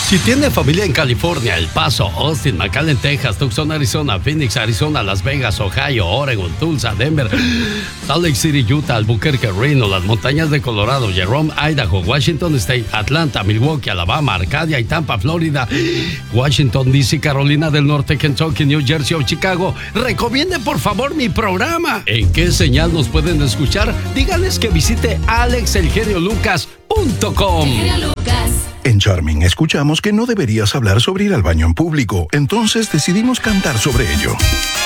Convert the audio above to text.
Si tiene familia en California, El Paso, Austin, McAllen, Texas, Tucson, Arizona, Phoenix, Arizona, Las Vegas, Ohio, Oregon, Tulsa, Denver, Salt Lake City, Utah, Albuquerque, Reno, las montañas de Colorado, Jerome, Idaho, Washington State, Atlanta, Milwaukee, Alabama, Arcadia y Tampa, Florida, Washington DC, Carolina del Norte, Kentucky, New Jersey o Chicago, recomiende por favor mi programa. ¿En qué señal nos pueden escuchar? Díganles que visite alexelgeniolucas.com. En Charming escuchamos que no deberías hablar sobre ir al baño en público, entonces decidimos cantar sobre ello.